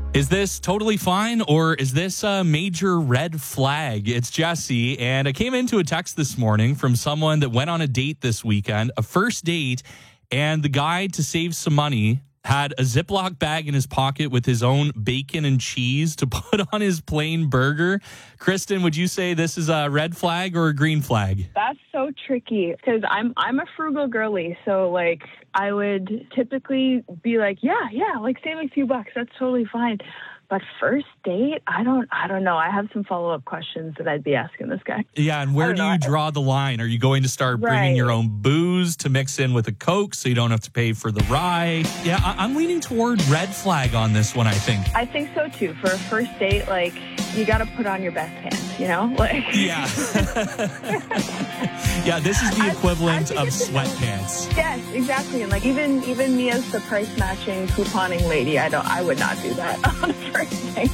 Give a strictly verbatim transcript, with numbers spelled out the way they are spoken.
Is this totally fine or is this a major red flag? It's Jesse, and I came into a text this morning from someone that went on a date this weekend, a first date, and the guy, to save some money, had a Ziploc bag in his pocket with his own bacon and cheese to put on his plain burger. Kristen, would you say this is a red flag or a green flag? That's so tricky because I'm I'm a frugal girly. So, like, I would typically be like, yeah, yeah, like save a few bucks. That's totally fine. But first date, I don't I don't know. I have some follow-up questions that I'd be asking this guy. Yeah, and where do know. you draw the line? Are you going to start bringing Right. your own booze to mix in with a Coke so you don't have to pay for the rye? Yeah, I- I'm leaning toward red flag on this one, I think. I think so, too. For a first date, like, you got to put on your best pants, you know? Like, Yeah. Yeah, this is the I- equivalent I of think it's- sweatpants. yes, exactly. And, like, even even me as the price-matching couponing lady, I don't, I would not do that on a first date.